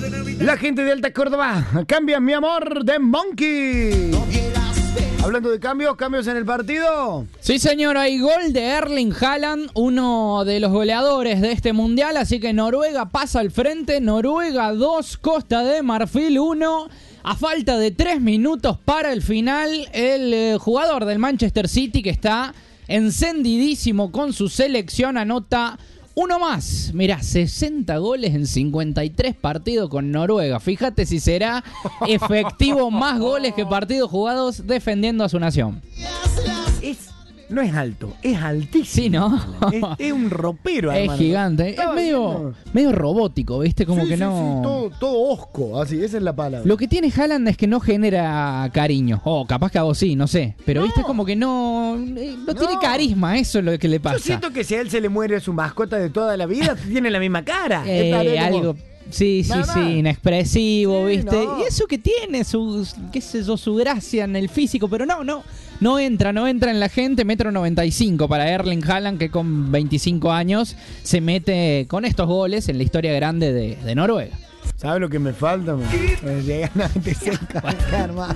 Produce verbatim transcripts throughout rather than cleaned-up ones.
La gente de Alta Córdoba, cambia mi amor de Monkey. Hablando de cambios, cambios en el partido. Sí, señor, hay gol de Erling Haaland, uno de los goleadores de este mundial, así que Noruega pasa al frente. Noruega dos, Costa de Marfil uno. A falta de tres minutos para el final, el eh, jugador del Manchester City, que está encendidísimo con su selección, anota uno más. Mirá, sesenta goles en cincuenta y tres partidos con Noruega. Fíjate si será efectivo más goles que partidos jugados defendiendo a su nación. Es, no es alto, es altísimo. Sí, ¿no? Es, es un ropero, Es hermano. gigante. Estaba Es medio, viendo. medio robótico, ¿viste? Como Sí, que sí, no... sí, todo, todo osco, así, esa es la palabra. Lo que tiene Haaland es que no genera cariño. O capaz que a vos sí, no sé. Pero No. viste como que no... eh, No, No. tiene carisma, eso es lo que le pasa. Yo siento que si a él se le muere su mascota de toda la vida, tiene la misma cara. Eh, Estaría como- algo... Sí, sí, Nada sí, más. inexpresivo, Sí, ¿viste? no. Y eso que tiene, su, qué sé yo, su gracia en el físico, pero no, no, no entra, no entra en la gente. Metro noventa y cinco para Erling Haaland, que con veinticinco años se mete con estos goles en la historia grande de, de Noruega. ¿Sabes lo que me falta? Me, me llegan a desencargar más.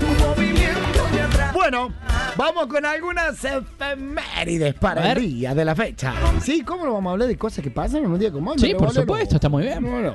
Bueno, vamos con algunas efemérides para A ver. el día de la fecha. Sí, ¿cómo no vamos a hablar de cosas que pasan en un día como hoy? Sí, Me lo por vale, supuesto, no. está muy bien. No, no.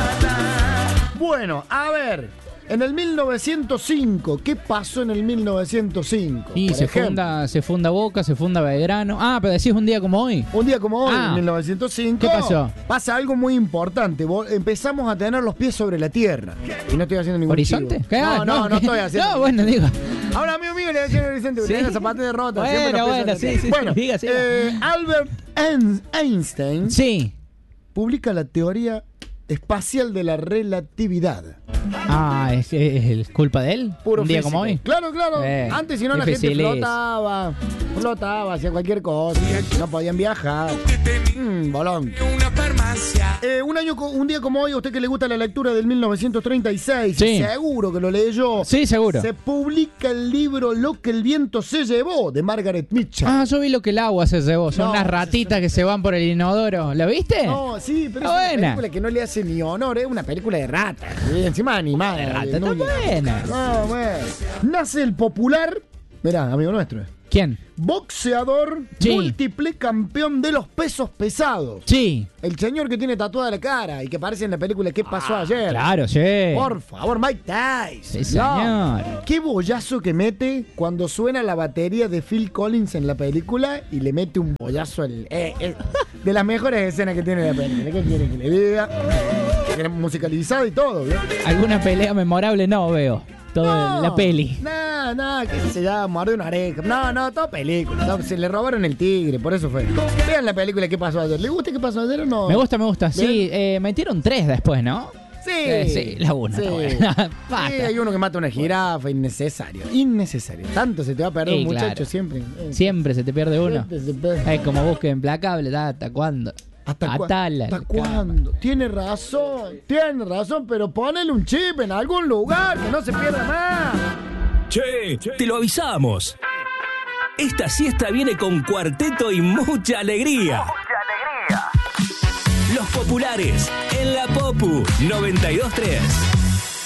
Bueno, a ver. En el mil novecientos cinco, ¿qué pasó en el mil novecientos cinco? Y Por se ejemplo, funda, se funda Boca, se funda Belgrano. Ah, pero decís un día como hoy. un día como hoy, Ah. en mil novecientos cinco, ¿Qué pasó? pasa algo muy importante. Vos- Empezamos a tener los pies sobre la tierra. Y no estoy haciendo ningún ¿Horizonte? chivo. ¿Qué? No, no, no, ¿qué? estoy haciendo. No, bueno, digo. Ahora, amigo mío, le decía Horizonte, Sí. porque la zapata de rota. Bueno, siempre los pies bueno, sobre la sí, tierra. sí, Bueno, siga, siga. eh, Albert Ein- Einstein Sí. publica la teoría espacial de la relatividad. Ah, ¿es, es, es culpa de él? Puro un día físico. como hoy. Claro, claro. Eh, Antes, si no, la gente dificilísimo. flotaba, flotaba, hacía cualquier cosa. No podían viajar. Mm, bolón. Eh, un, año, co- un día como hoy, a usted que le gusta la lectura del mil novecientos treinta y seis, Sí. seguro que lo leyó. Sí, seguro. Se publica el libro Lo que el viento se llevó, de Margaret Mitchell. Ah, yo vi lo que el agua se llevó. Son No, unas ratitas que se van por el inodoro. ¿Lo viste? No, sí, pero Está es una buena. película que no le hace ni honor, es una película de ratas. Y encima animada. De rata, de está Núñez. buena. No, bueno. Nace el popular, mirá, amigo nuestro, ¿Quién? boxeador, Sí. múltiple campeón de los pesos pesados. Sí. El señor que tiene tatuada la cara y que aparece en la película ¿Qué pasó ayer? Claro, sí. Por favor, Mike Tyson. Sí, señor. Qué bollazo que mete cuando suena la batería de Phil Collins en la película y le mete un bollazo al... eh, eh, de las mejores escenas que tiene la película. ¿Qué quiere que le diga? Tiene musicalizado y todo, ¿vio? ¿Alguna pelea memorable? No veo. Todo la peli. No, no, qué se llama, mordió una oreja. No, no, todo película. No, se le robaron el tigre, por eso fue. Vean la película ¿Qué pasó ayer? ¿Le gusta ¿Qué pasó ayer o no? Me gusta, me gusta. Sí, Bien. eh, metieron tres después, ¿no? Sí. Eh, sí, la una Sí. está buena. Sí, Basta. hay uno que mata a una jirafa, innecesario. Innecesario. Tanto se te va a perder Sí, un muchacho claro. siempre. Eh, Siempre se te pierde uno. siempre se pierde. Es como búsqueda implacable. ¿Hasta cuándo? ¿Hasta, cua- Atala, ¿Hasta la cuándo? Tiene razón, tiene razón, pero ponele un chip en algún lugar que no se pierda más. Che, te lo avisamos. Esta siesta viene con cuarteto y mucha alegría. Los populares en la Popu noventa y dos tres.